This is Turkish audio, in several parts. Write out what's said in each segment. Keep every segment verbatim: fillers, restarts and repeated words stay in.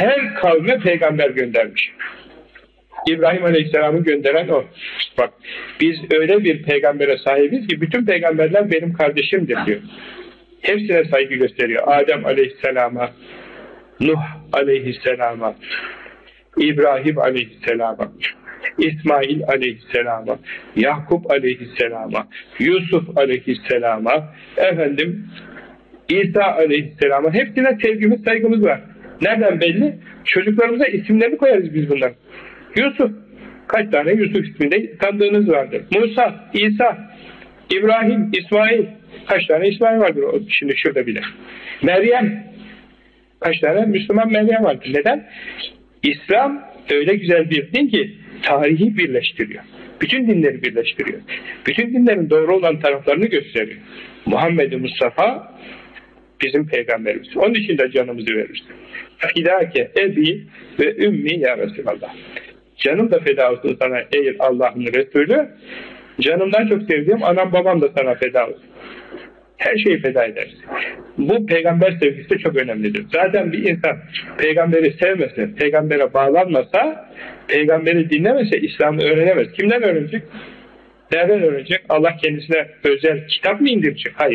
her kavme peygamber göndermiş. İbrahim Aleyhisselam'ı gönderen o. Bak, biz öyle bir peygambere sahibiz ki bütün peygamberler benim kardeşimdir diyor. Hepsine saygı gösteriyor. Adem Aleyhisselam'a, Nuh Aleyhisselam'a, İbrahim Aleyhisselam'a, İsmail Aleyhisselam'a, Yakup Aleyhisselam'a, Yusuf Aleyhisselam'a, efendim İsa Aleyhisselam'a, hepsine sevgimiz, saygımız var. Nereden belli? Çocuklarımıza isimlerini koyarız biz bunlar. Yusuf, kaç tane Yusuf isminde tanıdığınız vardır. Musa, İsa, İbrahim, İsmail, kaç tane İsmail vardır şimdi şurada bile. Meryem, kaç tane Müslüman Meryem vardır. Neden? İslam öyle güzel bir din ki tarihi birleştiriyor. Bütün dinleri birleştiriyor. Bütün dinlerin doğru olan taraflarını gösteriyor. Muhammed-i Mustafa bizim peygamberimiz. Onun için de canımızı veririz. Fidâke ebi ve ümmi ya Resulallah. Canım da feda olsun sana ey Allah'ın Resulü. Canımdan çok sevdiğim anam babam da sana feda olsun. Her şeyi feda ederiz. Bu peygamber sevgisi de çok önemlidir. Zaten bir insan peygamberi sevmese, peygambere bağlanmasa, peygamberi dinlemese İslam'ı öğrenemez. Kimden öğrenecek? Nereden öğrenecek? Allah kendisine özel kitap mı indirecek? Hayır.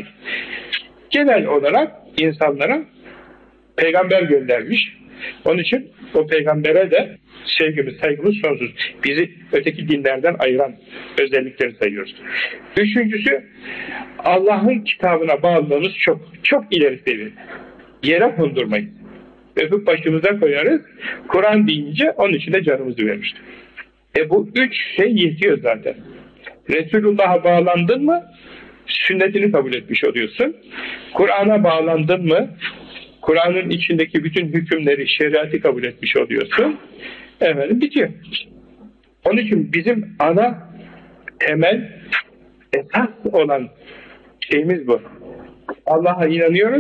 Genel olarak insanlara peygamber göndermiş. Onun için o peygambere de sevgimiz, saygımız sonsuz. Bizi öteki dinlerden ayıran özellikleri sayıyoruz. Üçüncüsü, Allah'ın kitabına bağlılığımız çok, çok ileri seviyede. Yere kondurmayız. Öpüp başımıza koyarız. Kur'an deyince onun için de canımızı vermiştir. E bu üç şey yetiyor zaten. Resulullah'a bağlandın mı sünnetini kabul etmiş oluyorsun. Kur'an'a bağlandın mı Kur'an'ın içindeki bütün hükümleri, şeriatı kabul etmiş oluyorsun. Efendim bitiyor. Onun için bizim ana, temel, esas olan şeyimiz bu. Allah'a inanıyoruz.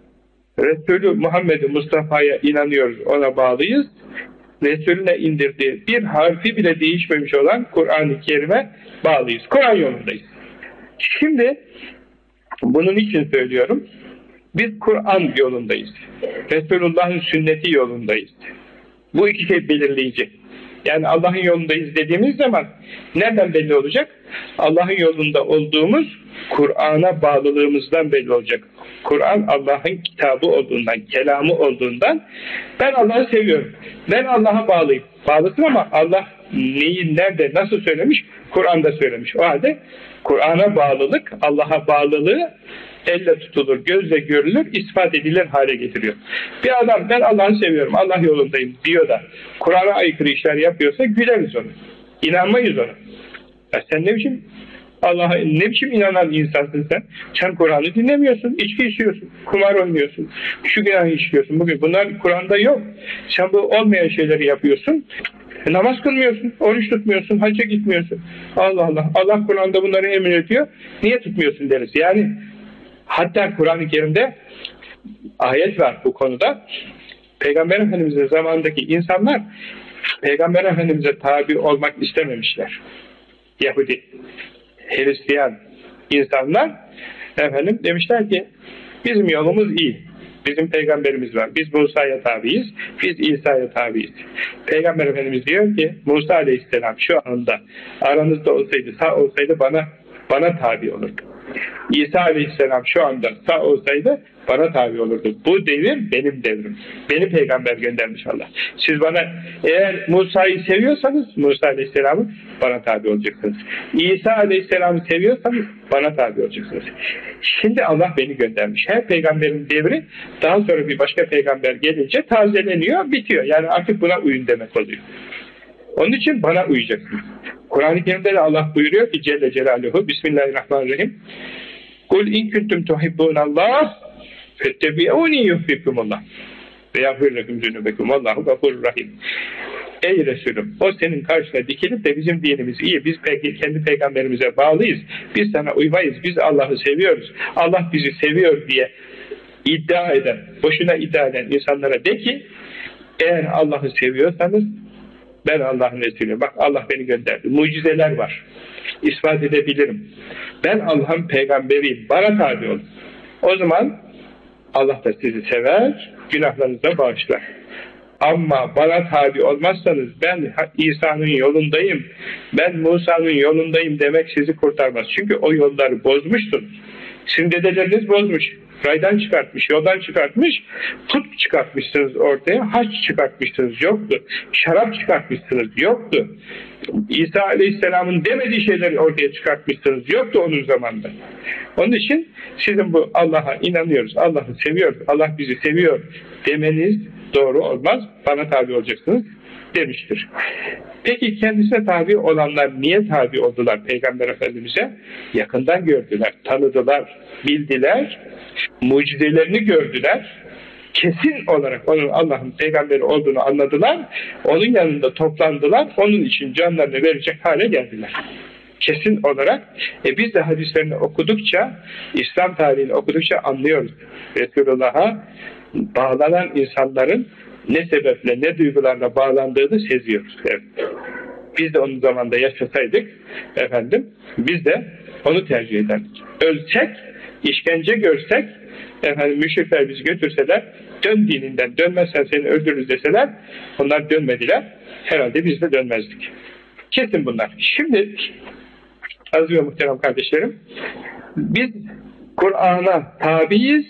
Resulü Muhammed Mustafa'ya inanıyoruz. Ona bağlıyız. Resulüne indirdiği bir harfi bile değişmemiş olan Kur'an-ı Kerim'e bağlıyız. Kur'an yolundayız. Şimdi bunun için söylüyorum. Biz Kur'an yolundayız. Resulullah'ın sünneti yolundayız. Bu iki şey belirleyici. Yani Allah'ın yolundayız dediğimiz zaman nereden belli olacak? Allah'ın yolunda olduğumuz Kur'an'a bağlılığımızdan belli olacak. Kur'an Allah'ın kitabı olduğundan, kelamı olduğundan ben Allah'ı seviyorum. Ben Allah'a bağlıyım. Bağlısın ama Allah neyi, nerede, nasıl söylemiş? Kur'an'da söylemiş. O halde Kur'an'a bağlılık, Allah'a bağlılığı elle tutulur, gözle görülür, ispat edilir hale getiriyor. Bir adam ben Allah'ı seviyorum, Allah yolundayım diyor da Kur'an'a aykırı işler yapıyorsa güleriz ona. İnanmayız ona. Ya sen ne biçim Allah'a ne biçim inanan insansın sen? Sen Kur'an'ı dinlemiyorsun, içki içiyorsun, kumar oynuyorsun, şu günahı işliyorsun. Bugün bunlar Kur'an'da yok. Sen bu olmayan şeyleri yapıyorsun. Namaz kılmıyorsun, oruç tutmuyorsun, hacca gitmiyorsun. Allah Allah. Allah Kur'an'da bunları emrediyor. Niye tutmuyorsun deriz. Yani hatta Kur'an-ı Kerim'de ayet var bu konuda. Peygamber Efendimiz'in zamanındaki insanlar Peygamber Efendimiz'e tabi olmak istememişler. Yahudi, Hristiyan insanlar efendim demişler ki bizim yolumuz iyi. Bizim peygamberimiz var. Biz Musa'ya tabiiz. Biz İsa'ya tabiiz. Peygamber Efendimiz diyor ki Musa Aleyhisselam şu anda aranızda olsaydı, sağ olsaydı bana bana tabi olurdu. İsa Aleyhisselam şu anda sağ olsaydı bana tabi olurdu. Bu devir benim devrim. Beni peygamber göndermiş Allah. Siz bana eğer Musa'yı seviyorsanız Musa Aleyhisselam'ı bana tabi olacaksınız. İsa Aleyhisselam'ı seviyorsanız bana tabi olacaksınız. Şimdi Allah beni göndermiş. Her peygamberin devri daha sonra bir başka peygamber gelince tazeleniyor, bitiyor. Yani artık buna uyun demek oluyor. Onun için bana uyacaksınız. Kur'an-ı Kerim'de de Allah buyuruyor ki Celle Celaluhu Bismillahirrahmanirrahim Kul in kuntum tuhibbunallah fettebi'uni yuhbibkumullah ve yagfir lekum zunubekum vallahu gafurur rahim. Ey Resulüm, o senin karşına dikilip de bizim dinimiz iyi, biz peki kendi peygamberimize bağlıyız, biz sana uymayız, biz Allah'ı seviyoruz, Allah bizi seviyor diye iddia eden, boşuna iddia eden insanlara de ki eğer Allah'ı seviyorsanız ben Allah'ın Resulüyüm. Bak Allah beni gönderdi. Mucizeler var. İspat edebilirim. Ben Allah'ın peygamberiyim. Bana tabi olun. O zaman Allah da sizi sever, günahlarınızı da bağışlar. Ama bana tabi olmazsanız ben İsa'nın yolundayım, ben Musa'nın yolundayım demek sizi kurtarmaz. Çünkü o yolları bozmuşsunuz. Sizin dedeleriniz bozmuş, raydan çıkartmış, yoldan çıkartmış, put çıkartmışsınız ortaya, haç çıkartmışsınız, yoktu. Şarap çıkartmışsınız, yoktu. İsa Aleyhisselam'ın demediği şeyleri ortaya çıkartmışsınız, yoktu onun zamanında. Onun için sizin bu Allah'a inanıyoruz, Allah'ı seviyoruz, Allah bizi seviyor demeniz doğru olmaz, bana tabi olacaksınız demiştir. Peki kendisine tabi olanlar niye tabi oldular Peygamber Efendimiz'e? Yakından gördüler, tanıdılar, bildiler, mucizelerini gördüler, kesin olarak onun Allah'ın peygamberi olduğunu anladılar, onun yanında toplandılar, onun için canlarını verecek hale geldiler. Kesin olarak, e biz de hadislerini okudukça, İslam tarihini okudukça anlıyoruz. Resulullah'a bağlanan insanların ne sebeple, ne duygularla bağlandığını seziyoruz. Evet. Biz de onun zamanında yaşasaydık, efendim, biz de onu tercih ederdik. Ölsek, işkence görsek, efendim, müşrikler bizi götürseler, dön dininden, dönmezsen seni öldürürüz deseler, onlar dönmediler, herhalde biz de dönmezdik. Kesin bunlar. Şimdi, aziz ve muhterem kardeşlerim, biz Kur'an'a tabiiz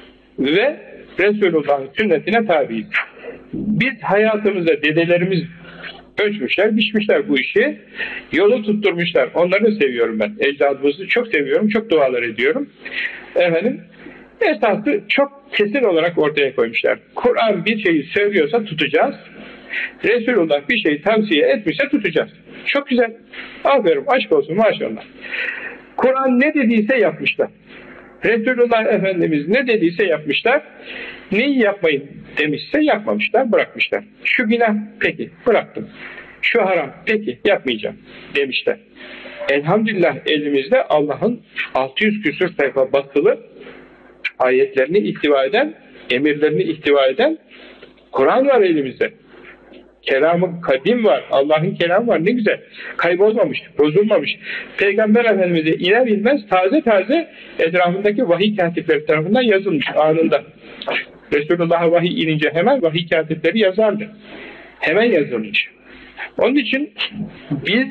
ve Resulullah'ın sünnetine tabiiz. Biz hayatımızda dedelerimiz ölçmüşler, biçmişler bu işi, yolu tutturmuşlar. Onları seviyorum ben. Ecdadımızı çok seviyorum, çok dualar ediyorum. Efendim, esası çok kesin olarak ortaya koymuşlar. Kur'an bir şeyi söylüyorsa tutacağız. Resulullah bir şeyi tavsiye etmişse tutacağız. Çok güzel. Aferin, aşk olsun, maşallah. Kur'an ne dediyse yapmışlar. Resulullah Efendimiz ne dediyse yapmışlar. Neyi yapmayın demişse yapmamışlar, bırakmışlar. Şu günah, peki, bıraktım. Şu haram, peki, yapmayacağım demişler. Elhamdülillah elimizde Allah'ın altı yüz küsur sayfa basılı ayetlerini ihtiva eden, emirlerini ihtiva eden Kur'an var elimizde. Kelam-ı kadim var. Allah'ın kelamı var. Ne güzel. Kaybolmamış, bozulmamış. Peygamber Efendimiz'e iner inmez taze taze etrafındaki vahiy katipleri tarafından yazılmış anında. Resulullah'a vahiy inince hemen vahiy katipleri yazardı. Hemen yazılmış. Onun için biz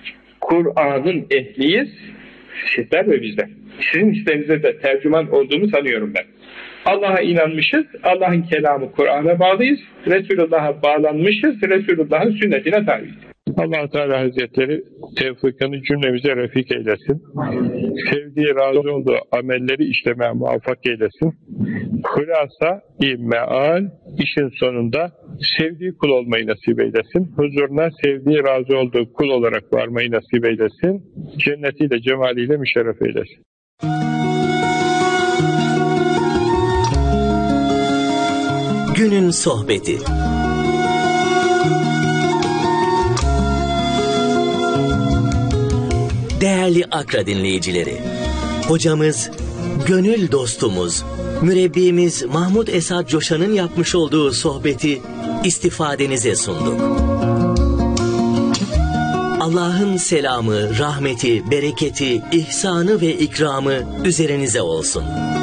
Kur'an'ın ehliyiz. Sizler ve bizler. Sizin hislerinize de tercüman olduğumu sanıyorum ben. Allah'a inanmışız, Allah'ın kelamı Kur'an'a bağlıyız, Resulullah'a bağlanmışız, Resulullah'ın sünnetine tabiiz. Allah Teala Hazretleri tevfikini cümlemize refik eylesin. Sevdiği, razı olduğu amelleri işlemeye muvaffak eylesin. Hülasa-i meal, işin sonunda sevdiği kul olmayı nasip eylesin. Huzuruna sevdiği, razı olduğu kul olarak varmayı nasip eylesin. Cennetiyle, cemaliyle müşerref eylesin. Günün sohbeti. Değerli Akra dinleyicileri, hocamız, gönül dostumuz, mürebbimiz Mahmud Esad Coşan'ın yapmış olduğu sohbeti istifadenize sunduk. Allah'ın selamı, rahmeti, bereketi, ihsanı ve ikramı üzerinize olsun.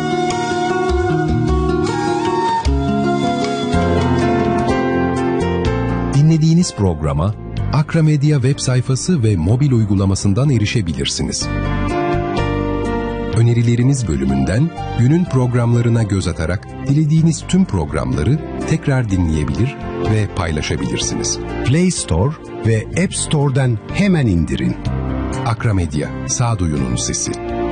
Dinlediğiniz programa Akra Medya web sayfası ve mobil uygulamasından erişebilirsiniz. Önerileriniz bölümünden günün programlarına göz atarak dilediğiniz tüm programları tekrar dinleyebilir ve paylaşabilirsiniz. Play Store ve App Store'dan hemen indirin. Akra Medya, sağduyunun sesi.